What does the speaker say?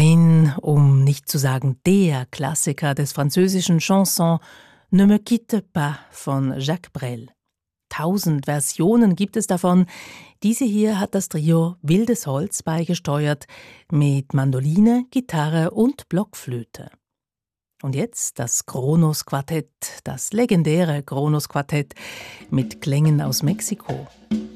Ein, um nicht zu sagen der Klassiker des französischen Chanson Ne me quitte pas von Jacques Brel. 1000 Versionen gibt es davon. Diese hier hat das Trio Wildes Holz beigesteuert mit Mandoline, Gitarre und Blockflöte. Und jetzt das Kronos-Quartett, das legendäre Kronos-Quartett mit Klängen aus Mexiko.